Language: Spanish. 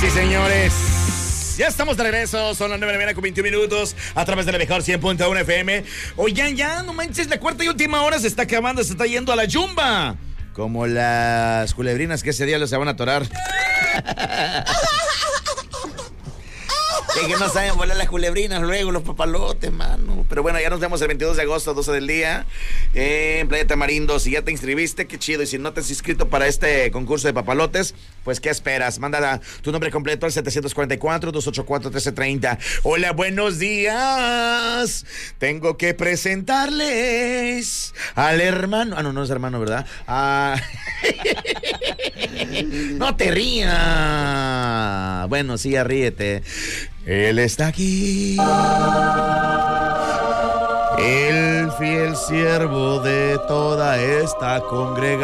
Señoras y señores, ya estamos de regreso, son las 9:00 con 21 minutos a través de la mejor 100.1 FM. Oigan, ya, no manches, la cuarta y última hora se está acabando, se está yendo a la yumba. Como las culebrinas que ese día los se van a atorar. Es que no saben volar las culebrinas, luego los papalotes, mano. Pero bueno, ya nos vemos el 22 de agosto, 12 del día, en Playa Tamarindo. Si ya te inscribiste, qué chido. Y si no te has inscrito para este concurso de papalotes, pues ¿qué esperas? Manda tu nombre completo al 744-284-1330. Hola, buenos días. Tengo que presentarles al hermano. Ah, no, no es hermano, ¿verdad? No te rías. Bueno, sí, ya ríete. Él está aquí, el fiel siervo de toda esta congregación.